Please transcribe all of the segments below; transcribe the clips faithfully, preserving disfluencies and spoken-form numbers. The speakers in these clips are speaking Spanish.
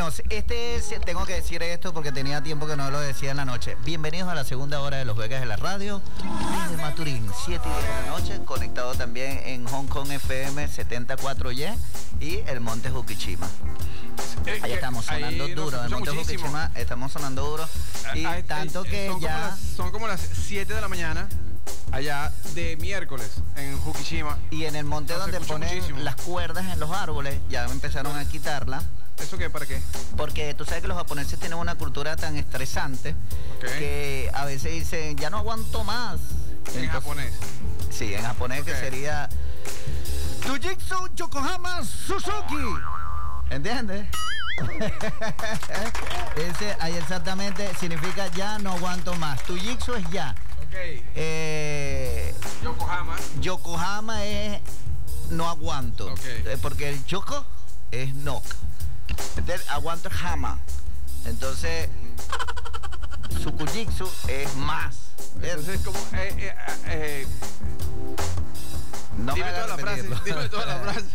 Bueno, este es, tengo que decir esto porque tenía tiempo que no lo decía en la noche. Bienvenidos a la segunda hora de Los Vegas de la Radio, desde Maturín, siete y diez de la noche, conectado también en Hong Kong F M setenta y cuatro Y y el Monte Juquichima. Eh, Ahí estamos sonando ahí duro, en el Monte muchísimo. Juquichima estamos sonando duro. Y Ahí- tanto ahí- que son ya... Como las, son como las siete de la mañana, allá de miércoles, en Juquichima. Y en el monte No, se donde escucha ponen muchísimo. las cuerdas en los árboles, ya empezaron a quitarla. ¿Eso qué? ¿Para qué? Porque tú sabes que los japoneses tienen una cultura tan estresante Ok. que a veces dicen, ya no aguanto más. En Entonces- japonés. Sí, en japonés Ok. que sería Fujitsu Yokohama Suzuki. ¿Entiendes? Ese ahí exactamente significa ya no aguanto más. Fujitsu es ya. Ok. Eh, Yokohama. Yokohama es no aguanto. Ok. Eh, Porque el Yoko es no. Entonces, aguanto es hama. Entonces, Sukujitsu es más. Entonces, como... Eh, eh, eh, No me dime hagas toda la frase, repetirlo. dime toda la frase.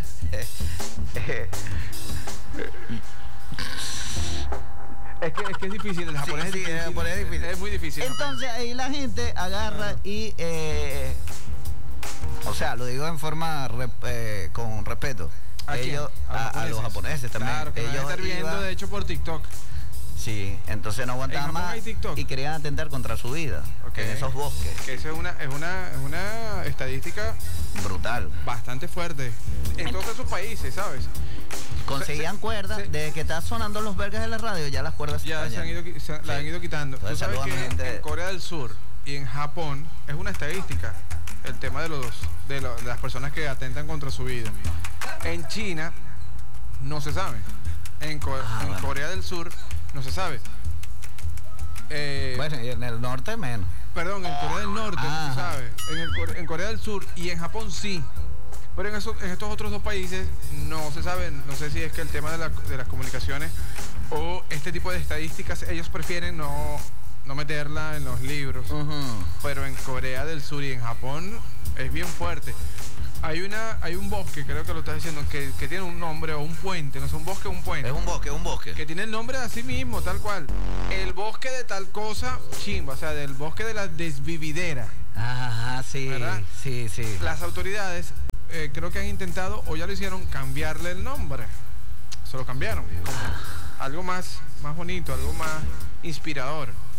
Es que, es que es difícil, el japonés Sí, es sí, difícil. el japonés es difícil. Es muy difícil. Entonces ahí la gente agarra y, eh, o sea, lo digo en forma rep- eh, con respeto. ¿A quién? Ellos, a, a los japoneses también. Claro, que van a Ellos estar viendo, iban- de hecho, por TikTok. Sí, entonces no En aguantaban Japón más hay TikTok. y querían atentar contra su vida Ok. en esos bosques. Que eso es una, es una, es una estadística Brutal. bastante fuerte en todos esos países, ¿sabes? Conseguían se- cuerdas, se- desde que están sonando los vergas de la radio, ya las cuerdas Ya se han ido, qui- se- la han ido quitando. Entonces, Tú sabes saludos a mi que gente. en Corea del Sur y en Japón es una estadística el tema de los de, lo- de las personas que atentan contra su vida. En China no se sabe. En, Co- Ah, en bueno. Corea del Sur no se sabe. Eh, Bueno, y en el norte menos. Perdón, en Corea del Norte no Ah. se sabe. En, el Core- en Corea del Sur y en Japón sí. Pero en, esos- en estos otros dos países no se sabe. No sé si es que el tema de, la- de las comunicaciones o este tipo de estadísticas, ellos prefieren no, no meterla en los libros. Ujú. Pero en Corea del Sur y en Japón es bien fuerte. Hay una, hay un bosque, creo que lo estás diciendo, que, que tiene un nombre o un puente, no sé, un bosque o un puente. Es un bosque, un bosque. Que tiene el nombre de así mismo, tal cual. El bosque de tal cosa, chimba, o sea, del bosque de la desvividera. Ajá, sí, ¿Verdad? sí, sí. Las autoridades eh, creo que han intentado, o ya lo hicieron, cambiarle el nombre. Se lo cambiaron. Como algo más, más bonito, algo más inspirador.